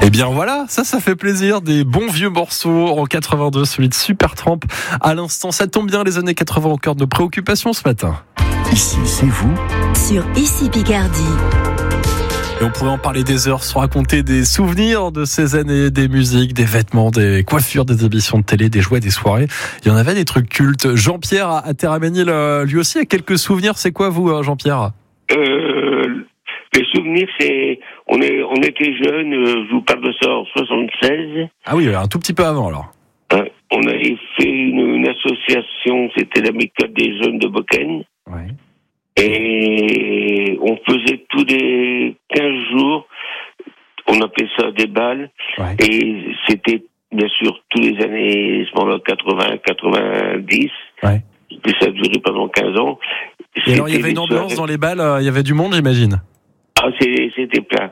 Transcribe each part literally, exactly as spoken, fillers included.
Eh bien voilà, ça, ça fait plaisir. Des bons vieux morceaux en quatre-vingt-deux, celui de Supertramp. À l'instant, ça tombe bien, les années quatre-vingts au cœur de nos préoccupations ce matin. Ici, c'est vous. Sur Ici Picardie. Et on pourrait en parler des heures, se raconter des souvenirs de ces années, des musiques, des vêtements, des coiffures, des émissions de télé, des jouets, des soirées. Il y en avait des trucs cultes. Jean-Pierre à Terraménil, lui aussi, a quelques souvenirs. C'est quoi vous, Jean-Pierre ? Euh, les souvenirs, c'est on est on était jeunes. Je vous parle de ça en soixante-seize. Ah oui, un tout petit peu avant alors. Euh, on avait fait une, une association, c'était l'amicale des jeunes de Boken. Ouais. Et on faisait tous les quinze jours, on appelait ça des balles. Ouais. Et c'était bien sûr tous les années, ce moment-là, quatre-vingts, quatre-vingt-dix. Ouais. Et ça a duré pendant quinze ans. Et alors, il y avait une ambiance dans les balles, il y avait du monde, j'imagine. Ah, c'était plein.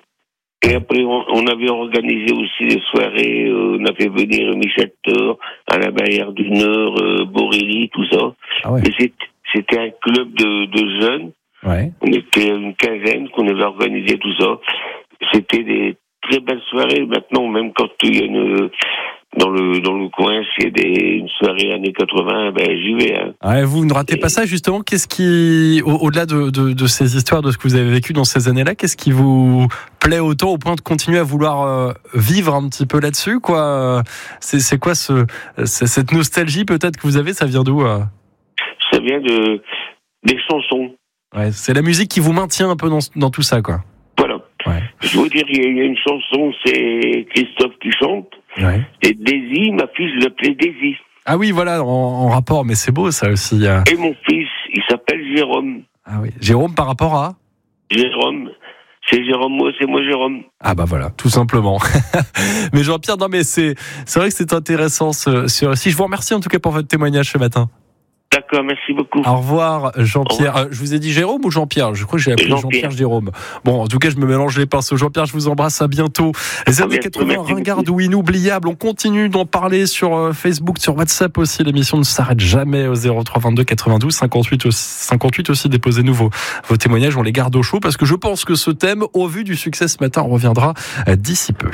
Et après, on, on avait organisé aussi des soirées, euh, on a fait venir Michel Thor, Alain Barrière du Nord, euh, Borély, tout ça. Ah ouais. Et c'est, c'était un club de, de jeunes. Ouais. On était une quinzaine qu'on avait organisé tout ça. C'était des très belles soirées. Maintenant, même quand il y a une... Dans le, dans le coin, s'il y a des, une soirée années quatre-vingts, ben, j'y vais. Hein. Ouais, vous ne ratez Et... pas ça, justement. Qu'est-ce qui, au, au-delà de, de, de ces histoires, de ce que vous avez vécu dans ces années-là, qu'est-ce qui vous plaît autant au point de continuer à vouloir euh, vivre un petit peu là-dessus, quoi? C'est, c'est quoi ce, c'est, cette nostalgie, peut-être, que vous avez? Ça vient d'où? euh Ça vient de, des chansons. Ouais, c'est la musique qui vous maintient un peu dans, dans tout ça, quoi. Voilà. Ouais. Je veux dire, il y a une chanson, c'est Christophe qui chante. Ouais. Et Daisy, ma fille, je l'appelais Daisy. Ah oui, voilà, en, en rapport, mais c'est beau ça aussi. Euh... Et mon fils, il s'appelle Jérôme. Ah oui, Jérôme par rapport à Jérôme, c'est Jérôme, moi, c'est moi Jérôme. Ah bah voilà, tout simplement. Mais Jean-Pierre, non mais c'est, c'est vrai que c'est intéressant ce, ce... Si je vous remercie en tout cas pour votre témoignage ce matin. D'accord, merci beaucoup. Au revoir Jean-Pierre. Au revoir. Je vous ai dit Jérôme ou Jean-Pierre? Je crois que j'ai appelé Jean-Pierre. Jean-Pierre Jérôme. Bon, en tout cas, je me mélange les pinceaux. Jean-Pierre, je vous embrasse, à bientôt. Les années quatre-vingts, ringardes ou inoubliables. On continue d'en parler sur Facebook, sur WhatsApp aussi. L'émission ne s'arrête jamais au zéro trois vingt-deux quatre-vingt-douze cinquante-huit aussi, cinquante-huit aussi. Déposez-nous vos, vos témoignages, on les garde au chaud parce que je pense que ce thème, au vu du succès ce matin, on reviendra d'ici peu.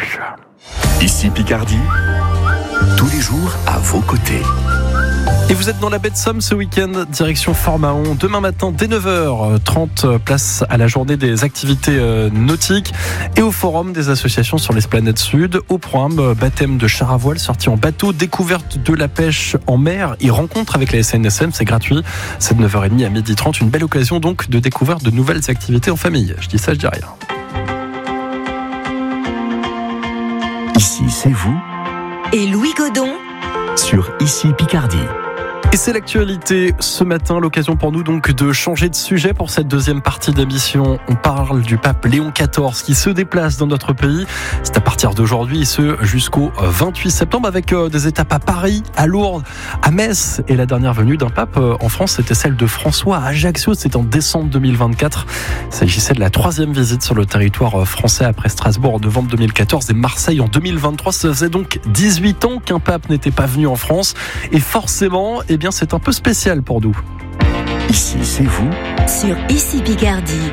Ici Picardie, tous les jours à vos côtés. Et vous êtes dans la baie de Somme ce week-end, direction Fort-Mahon. Demain matin, dès neuf heures trente, place à la journée des activités nautiques et au forum des associations sur l'Esplanade Sud. Au programme, baptême de char à voile, sortie en bateau, découverte de la pêche en mer et rencontre avec la S N S M, c'est gratuit. C'est de neuf heures trente à midi trente, une belle occasion donc de découvrir de nouvelles activités en famille. Je dis ça, je dis rien. Ici, c'est vous. Et Louis Godon Sur Ici Picardie. Et c'est l'actualité ce matin, l'occasion pour nous donc de changer de sujet pour cette deuxième partie d'émission. On parle du pape Léon quatorze qui se déplace dans notre pays. C'est à partir d'aujourd'hui et ce jusqu'au vingt-huit septembre avec des étapes à Paris, à Lourdes, à Metz. Et la dernière venue d'un pape en France, c'était celle de François à Ajaccio. C'était en décembre deux mille vingt-quatre. Il s'agissait de la troisième visite sur le territoire français après Strasbourg en novembre deux mille quatorze et Marseille en deux mille vingt-trois. Ça faisait donc dix-huit ans qu'un pape n'était pas venu en France. Et forcément, eh bien, c'est un peu spécial pour nous. Ici, c'est vous. Sur Ici Picardie.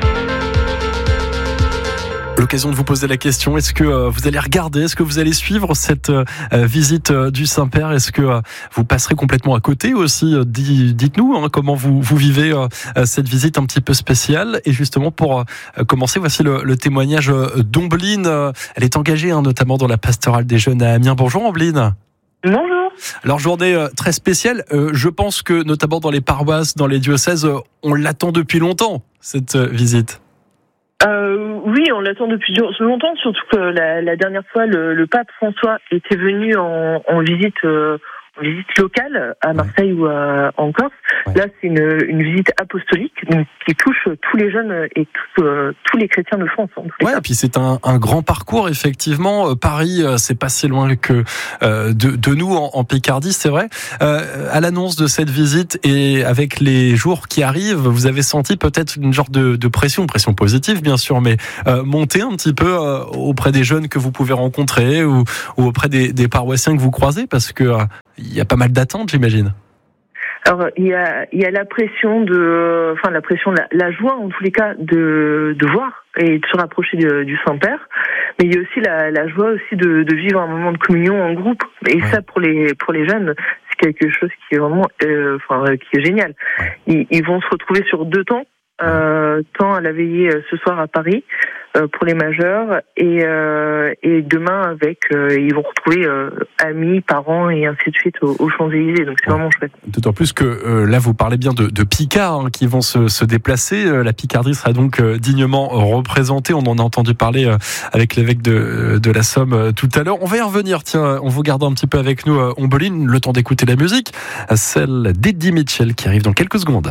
L'occasion de vous poser la question, est-ce que euh, vous allez regarder, est-ce que vous allez suivre cette euh, visite euh, du Saint-Père? Est-ce que euh, vous passerez complètement à côté aussi? euh, Dites-nous hein, comment vous, vous vivez euh, cette visite un petit peu spéciale. Et justement, pour euh, commencer, voici le, le témoignage d'Ombline. Euh, elle est engagée hein, notamment dans la pastorale des jeunes à Amiens. Bonjour Ombline. Bonjour. Alors, journée euh, très spéciale. Euh, je pense que, notamment dans les paroisses, dans les diocèses, euh, on l'attend depuis longtemps, cette euh, visite. Euh, oui, on l'attend depuis longtemps, surtout que la, la dernière fois, le, le pape François était venu en, en visite euh, en visite locale à Marseille ouais. ou à, en Corse. Ouais. Là, c'est une, une visite apostolique donc, qui touche tous les jeunes et tous, euh, tous les chrétiens de France. En tous les ouais, cas. Et puis c'est un, un grand parcours, effectivement. Paris, c'est pas si loin que euh, de, de nous en, en Picardie, c'est vrai. Euh, à l'annonce de cette visite et avec les jours qui arrivent, vous avez senti peut-être une genre de, de pression, pression positive bien sûr, mais euh, monter un petit peu euh, auprès des jeunes que vous pouvez rencontrer ou, ou auprès des, des paroissiens que vous croisez, parce que euh, il y a pas mal d'attentes, j'imagine. Alors il y a il y a la pression de enfin la pression la, la joie en tous les cas de de voir et de se rapprocher de, du Saint-Père, mais il y a aussi la, la joie aussi de, de vivre un moment de communion en groupe. Et ouais. ça, pour les pour les jeunes, c'est quelque chose qui est vraiment, euh, enfin, qui est génial. Ouais. Ils, ils vont se retrouver sur deux temps. Euh, temps à la veillée euh, ce soir à Paris euh, pour les majeurs et, euh, et demain avec euh, ils vont retrouver euh, amis, parents et ainsi de suite aux, aux Champs-Élysées, donc c'est ouais. vraiment chouette. D'autant plus que euh, là vous parlez bien de, de Picards hein, qui vont se, se déplacer, euh, la Picardie sera donc euh, dignement représentée, on en a entendu parler euh, avec l'évêque de, de la Somme euh, tout à l'heure. On va y revenir, tiens, on vous garde un petit peu avec nous euh, Ombeline, le temps d'écouter la musique, celle d'Eddie Mitchell qui arrive dans quelques secondes.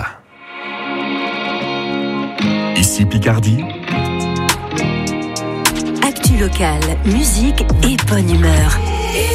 Ici Picardie. Actu locale, musique et bonne humeur.